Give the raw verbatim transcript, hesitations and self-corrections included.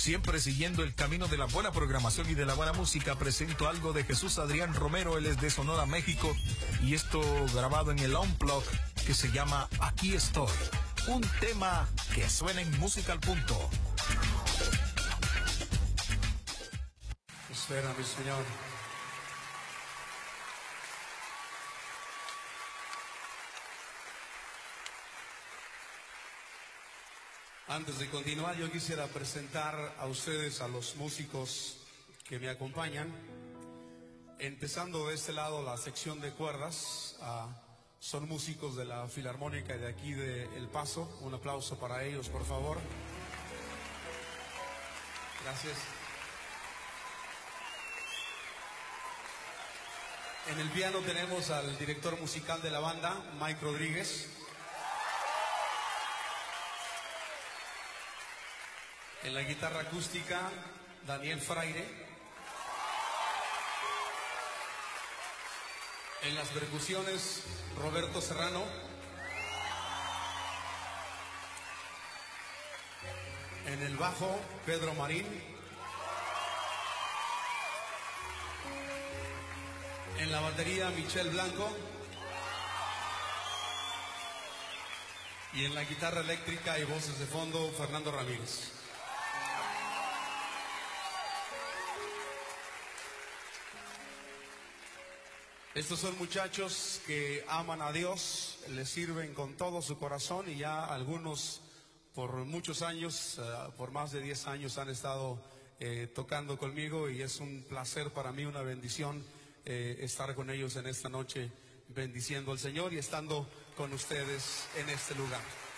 Siempre siguiendo el camino de la buena programación y de la buena música, presento algo de Jesús Adrián Romero. Él es de Sonora, México, y esto grabado en el Unplugged, que se llama Aquí Estoy. Un tema que suena en Música al Punto. Espera, mi Señor. Antes de continuar, yo quisiera presentar a ustedes a los músicos que me acompañan. Empezando de este lado, la sección de cuerdas. Uh, son músicos de la Filarmónica de aquí de El Paso. Un aplauso para ellos, por favor. Gracias. En el piano tenemos al director musical de la banda, Mike Rodríguez. En la guitarra acústica, Daniel Fraire. En las percusiones, Roberto Serrano. En el bajo, Pedro Marín. En la batería, Michelle Blanco. Y en la guitarra eléctrica y voces de fondo, Fernando Ramírez. Estos son muchachos que aman a Dios, le sirven con todo su corazón, y ya algunos por muchos años, uh, por más de diez años han estado eh, tocando conmigo, y es un placer para mí, una bendición eh, estar con ellos en esta noche, bendiciendo al Señor y estando con ustedes en este lugar.